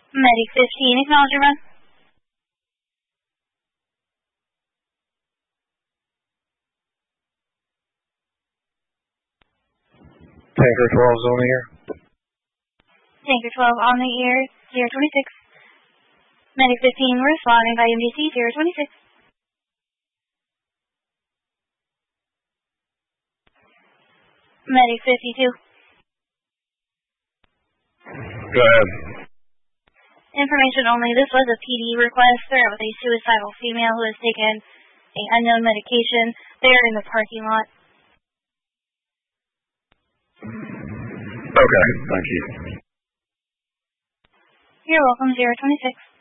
Medic 15, acknowledge your run. Tanker 12's on the air. Tanker 12 on the air, 026. Medic 15, responding by MDC 026. Medic 52. Go ahead. Information only, this was a PD request. They're with a suicidal female who has taken an unknown medication. They're in the parking lot. Okay, thank you. You're welcome, 026.